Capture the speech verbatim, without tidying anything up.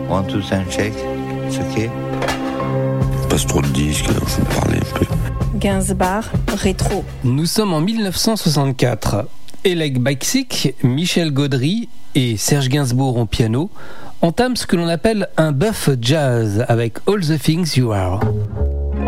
One, two, sound check. It's okay. Passe trop de disques, alors je vais parler un peu. Gainsbourg, rétro. Nous sommes en dix-neuf cent soixante-quatre. Oleg Baksik, Michel Gaudry et Serge Gainsbourg au piano entament ce que l'on appelle un buff jazz avec All the Things You Are.